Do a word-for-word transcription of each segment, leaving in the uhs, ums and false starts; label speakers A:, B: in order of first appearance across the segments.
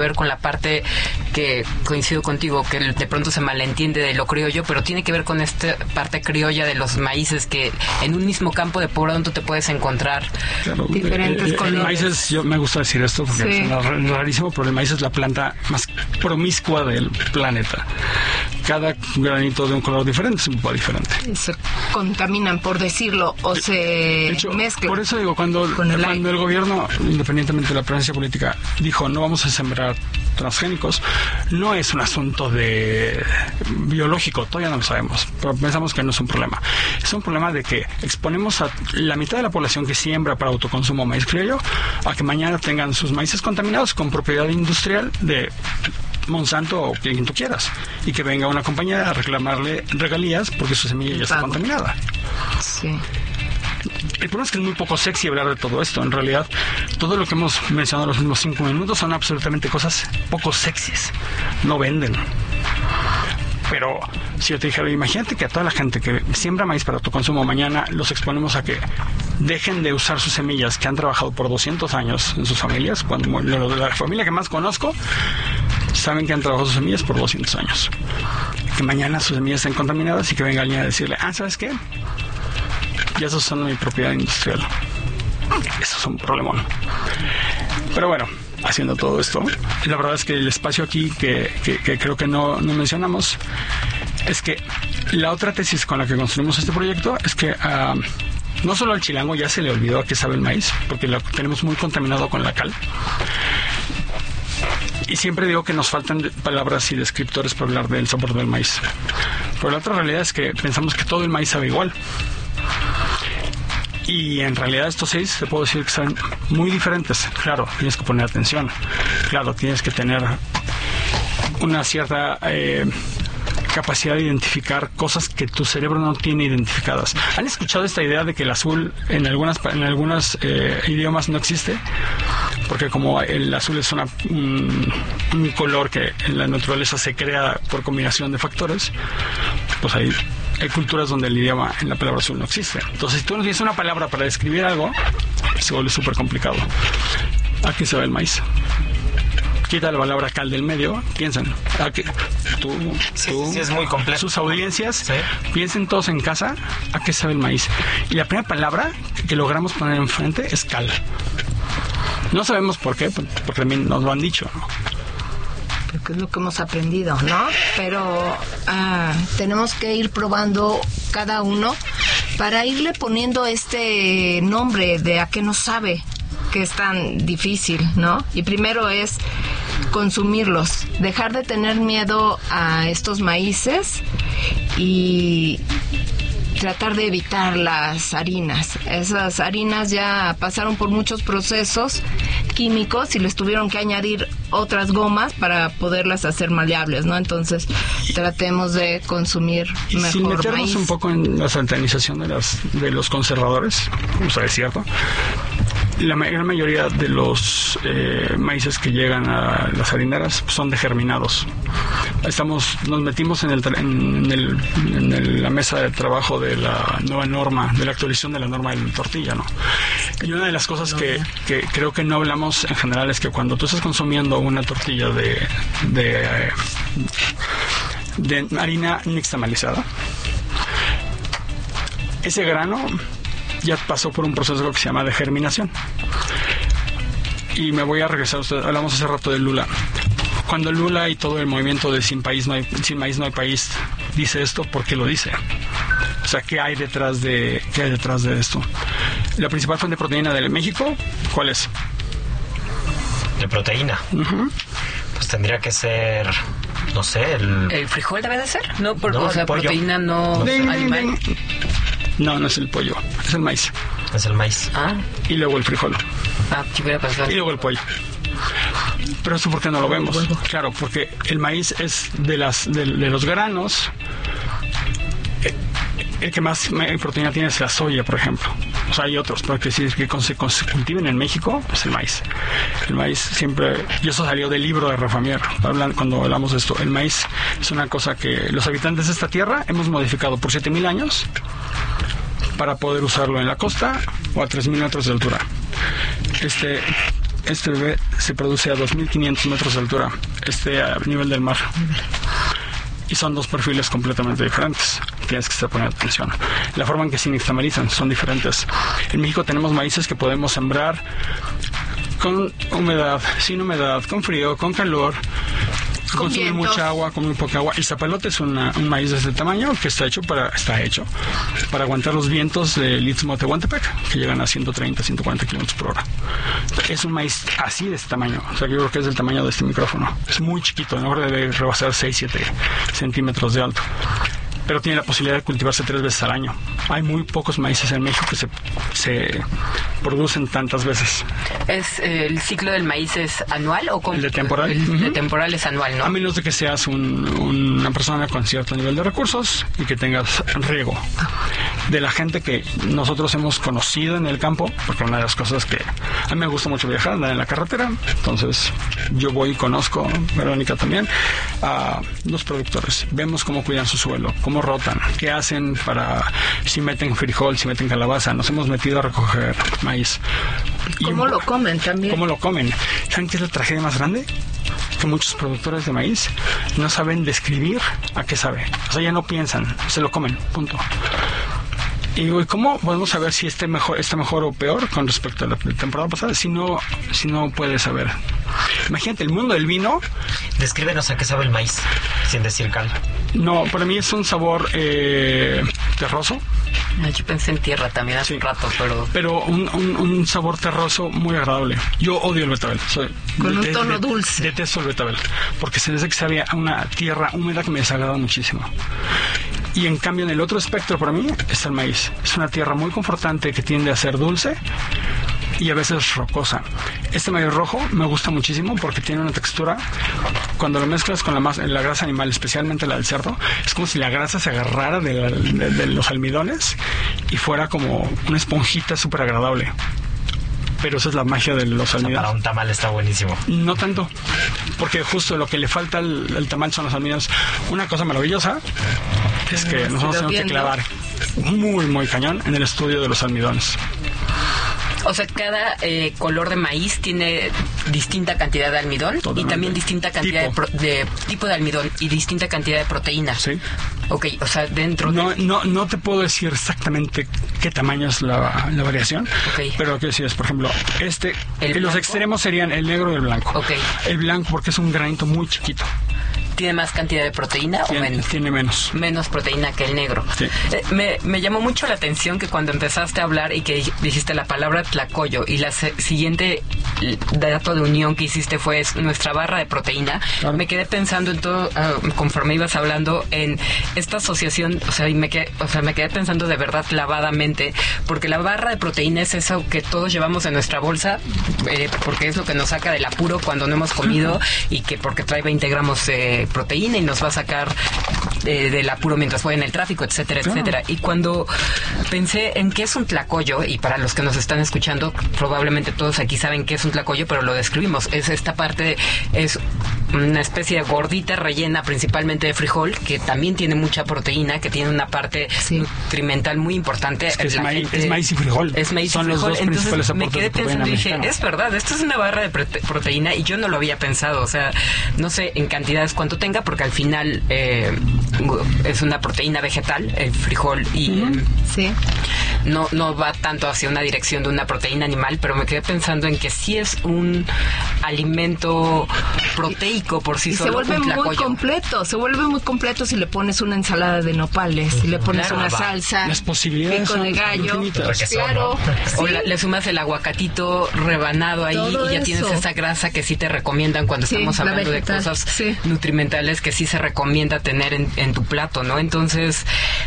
A: ver con la parte que coincido contigo, que de pronto se malentiende de lo criollo, pero tiene que ver con esta parte criolla de los maíces, que en un mismo campo de pronto te puedes encontrar
B: claro,
A: diferentes
B: el, el,
A: colores.
B: El maíz es, yo me gusta decir esto porque sí. es rarísimo, pero el maíz es la planta más promiscua del planeta. Cada granito de un color diferente es un poco diferente.
C: Se contaminan, por decirlo, o se
B: de hecho,
C: mezclan.
B: Por eso digo, cuando el, cuando el gobierno, independientemente de la presencia política, dijo no vamos a sembrar transgénicos, no es un asunto de biológico, todavía no lo sabemos, pero pensamos que no es un problema. Es un problema de que exponemos a la mitad de la población que siembra para autoconsumo maíz criollo a que mañana tengan sus maíces contaminados con propiedad industrial de Monsanto o quien tú quieras, y que venga una compañía a reclamarle regalías porque su semilla ya está contaminada.
C: Sí.
B: El problema es que es muy poco sexy hablar de todo esto. En realidad, todo lo que hemos mencionado en los últimos cinco minutos son absolutamente cosas poco sexys. No venden. Pero si yo te dijera, imagínate que a toda la gente que siembra maíz para tu consumo mañana los exponemos a que dejen de usar sus semillas que han trabajado por doscientos años en sus familias. Cuando la familia que más conozco saben que han trabajado sus semillas por doscientos años. Que mañana sus semillas estén contaminadas y que venga alguien a decirle, ah, ¿sabes qué? Ya esos son mi propiedad industrial. Eso es un problemón. Pero bueno, haciendo todo esto, la verdad es que el espacio aquí que, que, que creo que no, no mencionamos es que la otra tesis con la que construimos este proyecto es que uh, no solo al chilango ya se le olvidó a qué sabe el maíz, porque lo tenemos muy contaminado con la cal. Y siempre digo que nos faltan palabras y descriptores para hablar del sabor del maíz. Pero la otra realidad es que pensamos que todo el maíz sabe igual. Y en realidad estos seis te puedo decir que son muy diferentes. Claro, tienes que poner atención. Claro, tienes que tener una cierta eh, capacidad de identificar cosas que tu cerebro no tiene identificadas. ¿Han escuchado esta idea de que el azul en algunas en algunos eh, idiomas no existe? Porque como el azul es una, un, un color que en la naturaleza se crea por combinación de factores, pues hay, hay culturas donde el idioma en la palabra azul no existe. Entonces, si tú no tienes una palabra para describir algo, se vuelve súper complicado. ¿A qué se va el maíz? Quita la palabra cal del medio, piensen. ¿A qué? Tú,
D: sí,
B: tú
D: sí, es muy complejo.
B: Sus audiencias,
D: ¿sí?
B: Piensen todos en casa, ¿a qué sabe el maíz? Y la primera palabra que logramos poner enfrente es cal. No sabemos por qué, porque también nos lo han dicho, ¿no?
C: Porque es lo que hemos aprendido, ¿no? Pero ah, tenemos que ir probando cada uno para irle poniendo este nombre de a qué no sabe, que es tan difícil, ¿no? Y primero es consumirlos, dejar de tener miedo a estos maíces y tratar de evitar las harinas. Esas harinas ya pasaron por muchos procesos químicos y les tuvieron que añadir otras gomas para poderlas hacer maleables, ¿no? Entonces, tratemos de consumir mejor
B: sin meternos
C: maíz.
B: Un poco en la satanización de, las, de los conservadores, o sea, es cierto. La gran mayoría de los eh, maíces que llegan a las harineras son degerminados. Estamos, nos metimos en, el, en, el, en el, la mesa de trabajo de la nueva norma, de la actualización de la norma de la tortilla, ¿no? Y una de las cosas que, que creo que no hablamos en general es que cuando tú estás consumiendo una tortilla de, de, de harina nixtamalizada, ese grano ya pasó por un proceso que se llama degerminación. Y me voy a regresar, usted, hablamos hace rato de Lula. Cuando Lula y todo el movimiento de sin país no hay, sin maíz no hay país dice esto, ¿por qué lo dice? O sea, ¿qué hay detrás de, qué hay detrás de esto? La principal fuente de proteína de México, ¿cuál es?
D: De proteína.
B: Uh-huh.
D: Pues tendría que ser, no sé, el...
A: ¿El frijol debe de ser? No, por,
D: no
A: o sea,
D: pollo.
A: Proteína no
B: Ding,
A: animal.
B: ding, ding. No, no es el pollo, es el maíz.
D: Es el maíz.
A: Ah.
B: Y luego el frijol.
A: Ah, sí voy a pasar.
B: Y luego el pollo. Pero eso, ¿por qué no lo vemos? Claro, porque el maíz es de las de, de los granos. El, el que más proteína tiene es la soya, por ejemplo. O sea, hay otros, pero que sí que se, se cultiven en México es el maíz. El maíz siempre, y eso salió del libro de Rafamier, hablan, cuando hablamos de esto. El maíz es una cosa que los habitantes de esta tierra hemos modificado por siete mil años para poder usarlo en la costa o a tres mil metros de altura. Este, este bebé se produce a dos mil quinientos metros de altura, este a nivel del mar. Y son dos perfiles completamente diferentes. Tienes que estar poniendo atención. La forma en que se nixtamalizan son diferentes. En México tenemos maíces que podemos sembrar con humedad, sin humedad, con frío, con calor,
C: Con
B: consume
C: vientos.
B: mucha agua, con muy poca agua. El zapalote es una, un maíz de este tamaño que está hecho para está hecho para aguantar los vientos del Istmo de Tehuantepec, que llegan a ciento treinta, ciento cuarenta kilómetros por hora. Es un maíz así de este tamaño. O sea, yo creo que es del tamaño de este micrófono. Es muy chiquito, no debe rebasar seis, siete centímetros de alto. Pero tiene la posibilidad de cultivarse tres veces al año. Hay muy pocos maíces en México que se, se producen tantas veces.
A: ¿Es eh, el ciclo del maíz es anual o con,
B: ¿El de temporal?
A: El
B: Uh-huh.
A: de temporal es anual, ¿no?
B: A menos de que seas un, una persona con cierto nivel de recursos y que tengas riego. De la gente que nosotros hemos conocido en el campo, porque una de las cosas que a mí me gusta mucho viajar, andar en la carretera, entonces yo voy y conozco, Verónica también, a los productores. Vemos cómo cuidan su suelo, cómo rotan, qué hacen para, si meten frijol, si meten calabaza. Nos hemos metido a recoger maíz. Y
C: ¿Cómo
B: un-
C: lo comen también?
B: ¿Cómo lo comen? ¿Saben qué es la tragedia más grande? Que muchos productores de maíz no saben describir a qué sabe. O sea, ya no piensan, se lo comen, punto. Y digo, ¿y cómo podemos saber si este mejor, está mejor o peor con respecto a la temporada pasada? Si no, si no puedes saber. Imagínate, el mundo del vino,
D: Descríbenos a qué sabe el maíz, sin decir cal.
B: no, para mí es un sabor eh, terroso,
A: Ah, yo pensé en tierra también hace
B: Sí.
A: un rato, pero...
B: pero un, un, un sabor terroso muy agradable. Yo odio el betabel. Soy,
C: Con un
B: de-
C: tono
B: de-
C: dulce.
B: Detesto el betabel, porque se desde que sabía a una tierra húmeda que me desagrada muchísimo. Y en cambio, en el otro espectro para mí está el maíz. Es una tierra muy confortante que tiende a ser dulce y a veces rocosa. Este maíz rojo me gusta muchísimo porque tiene una textura, cuando lo mezclas con la, mas- la grasa animal, especialmente la del cerdo, es como si la grasa se agarrara de, la- de- de los almidones y fuera como una esponjita súper agradable. Pero esa es la magia de los
D: O sea, para
B: almidones.
D: un tamal está buenísimo.
B: No tanto, porque justo lo que le falta al, al tamal son los almidones. Una cosa maravillosa es que nosotros tenemos que
C: viendo.
B: clavar muy, muy cañón en el estudio de los almidones.
A: O sea, cada eh, color de maíz tiene distinta cantidad de almidón
B: Totalmente.
A: y también distinta cantidad de,
B: Tipo.
A: pro- de tipo de almidón y distinta cantidad de proteína.
B: Sí.
A: Ok, o sea, dentro
B: No,
A: de...
B: no, no te puedo decir exactamente qué tamaño es la, la variación,
A: Ok.
B: pero lo que sí es, por ejemplo, este,
A: ¿El
B: que los
A: blanco?
B: extremos serían el negro y el blanco.
A: Ok.
B: El blanco porque es un granito muy chiquito,
A: ¿Tiene más cantidad de proteína o
B: tiene,
A: menos?
B: tiene menos.
A: Menos proteína que el negro.
B: Sí.
A: Eh, me, me llamó mucho la atención que cuando empezaste a hablar y que dijiste la palabra tlacoyo y la se- siguiente l- dato de unión que hiciste fue es nuestra barra de proteína,
B: Claro.
A: me quedé pensando en todo, ah, conforme ibas hablando, en esta asociación, o sea, y me quedé, o sea, me quedé pensando de verdad clavadamente, porque la barra de proteína es eso que todos llevamos en nuestra bolsa, eh, porque es lo que nos saca del apuro cuando no hemos comido y que porque trae veinte gramos de proteína y nos va a sacar eh, del apuro mientras voy en el tráfico, etcétera,
B: Claro.
A: etcétera. Y cuando pensé en qué es un tlacoyo, y para los que nos están escuchando, probablemente todos aquí saben qué es un tlacoyo, pero lo describimos. Es esta parte, es una especie de gordita rellena principalmente de frijol, que también tiene mucha proteína, que tiene una parte
C: Sí.
A: nutrimental muy importante.
B: Es que es
A: La
B: maíz-
A: gente-
B: es maíz y frijol.
A: Es maíz
B: Son
A: y
B: los
A: frijol.
B: dos
A: Entonces
B: principales
A: me
B: aportes
A: quedé
B: de proteína
A: pensando y dije,
B: mexicana.
A: es verdad, esto es una barra de prote- proteína y yo no lo había pensado. O sea, no sé en cantidades cuánto tenga, porque al final eh, es una proteína vegetal, el frijol, y eh,
C: Sí.
A: no, no va tanto hacia una dirección de una proteína animal, pero me quedé pensando en que sí es un alimento proteico por sí
C: Y se
A: solo.
C: vuelve
A: un
C: muy
A: tlacoyo.
C: completo, se vuelve muy completo si le pones una ensalada de nopales, si le pones
A: Claro,
C: una
D: va.
C: salsa,
B: Las posibilidades
C: pico de
B: son
C: gallo,
B: infinitas.
D: Requesón,
C: claro,
D: ¿no?
A: O
C: sí.
A: la- le sumas el aguacatito rebanado ahí
C: Todo
A: y ya tienes
C: eso.
A: esa grasa que sí te recomiendan cuando
C: Sí,
A: estamos
C: la
A: hablando
C: vegetal,
A: de cosas
C: sí.
A: nutrimentales que sí se recomienda tener en, en tu plato, ¿no? Entonces,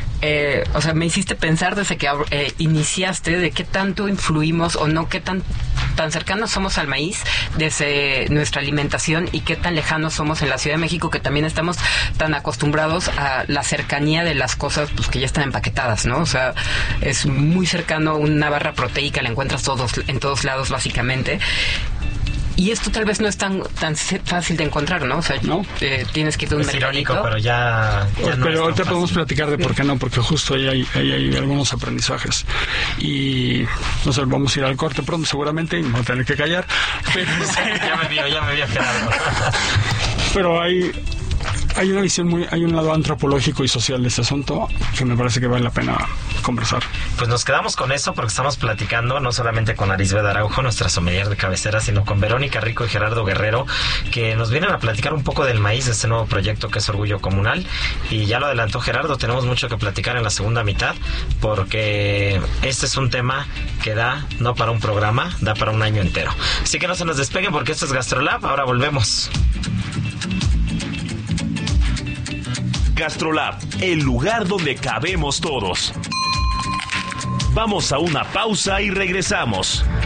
A: eh, o sea, me hiciste pensar desde que eh, iniciaste de qué tanto influimos o no, qué tan tan cercanos somos al maíz desde nuestra alimentación y qué tan lejanos somos en la Ciudad de México, que también estamos tan acostumbrados a la cercanía de las cosas pues que ya están empaquetadas, ¿no? O sea, es muy cercano, una barra proteica la encuentras todos en todos lados básicamente. y esto tal vez no es tan tan fácil de encontrar, ¿no? O sea,
B: ¿no?
A: Eh, tienes que ir a un
D: Es irónico,
A: mercadito.
D: pero ya, ya no
B: pero
D: es tan
B: ahorita podemos
D: fácil.
B: platicar de por qué no, porque justo ahí hay, ahí hay algunos aprendizajes. Y no sé, vamos a ir al corte pronto seguramente y me voy a tener que callar. Pero,
D: Ya me vio, ya me vio Gerardo.
B: pero hay, hay una visión muy, hay un lado antropológico y social de este asunto que me parece que vale la pena conversar.
D: Pues nos quedamos con eso porque estamos platicando no solamente con Arisbeth Araujo, nuestra sommelier de cabecera, sino con Verónica Rico y Gerardo Guerrero, que nos vienen a platicar un poco del maíz de este nuevo proyecto que es Orgullo Comunal. Y ya lo adelantó Gerardo, tenemos mucho que platicar en la segunda mitad porque este es un tema que da no para un programa, da para un año entero. Así que no se nos despeguen porque esto es GastroLab, ahora volvemos.
E: GastroLab, el lugar donde cabemos todos. Vamos a una pausa y regresamos.